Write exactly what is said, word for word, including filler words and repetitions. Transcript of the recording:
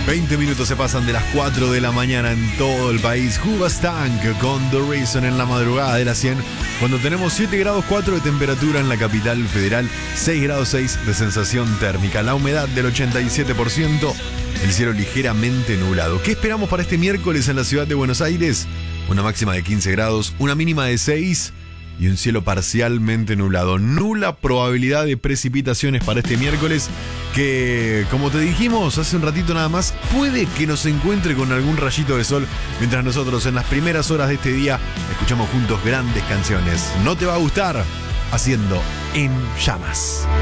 veinte minutos se pasan de las cuatro de la mañana en todo el país. Hoobastank con The Reason en la madrugada de las cien, cuando tenemos siete grados cuatro de temperatura en la capital federal, seis grados seis de sensación térmica, la humedad del ochenta y siete por ciento, el cielo ligeramente nublado. ¿Qué esperamos para este miércoles en la ciudad de Buenos Aires? Una máxima de quince grados, una mínima de seis y un cielo parcialmente nublado. Nula probabilidad de precipitaciones para este miércoles, que, como te dijimos hace un ratito nada más, puede que nos encuentre con algún rayito de sol, mientras nosotros en las primeras horas de este día escuchamos juntos grandes canciones. No te va a gustar, haciendo En Llamas.